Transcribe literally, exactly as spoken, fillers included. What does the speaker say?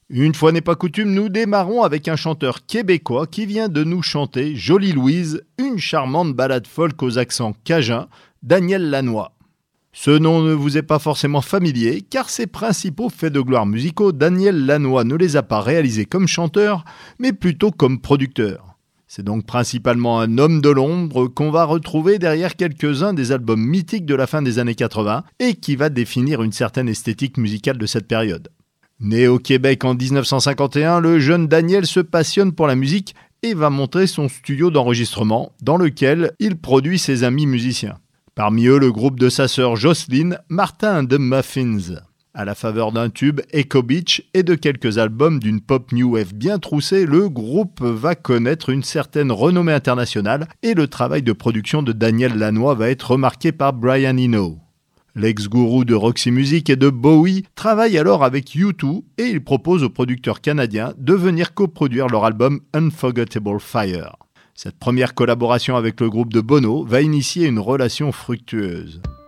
Une fois n'est pas coutume, nous démarrons avec un chanteur québécois qui vient de nous chanter Jolie Louise, une charmante ballade folk aux accents cajuns, Daniel Lanois. Ce nom ne vous est pas forcément familier, car ses principaux faits de gloire musicaux, Daniel Lanois ne les a pas réalisés comme chanteur, mais plutôt comme producteur. C'est donc principalement un homme de l'ombre qu'on va retrouver derrière quelques-uns des albums mythiques de la fin des années quatre-vingts et qui va définir une certaine esthétique musicale de cette période. Né au Québec en dix-neuf cent cinquante et un, le jeune Daniel se passionne pour la musique et va montrer son studio d'enregistrement dans lequel il produit ses amis musiciens. Parmi eux, le groupe de sa sœur Jocelyne, Martin and the Muffins. À la faveur d'un tube, Echo Beach, et de quelques albums d'une pop new wave bien troussée, le groupe va connaître une certaine renommée internationale et le travail de production de Daniel Lanois va être remarqué par Brian Eno. L'ex-gourou de Roxy Music et de Bowie travaille alors avec U deux et il propose aux producteurs canadiens de venir coproduire leur album Unforgettable Fire. Cette première collaboration avec le groupe de Bono va initier une relation fructueuse.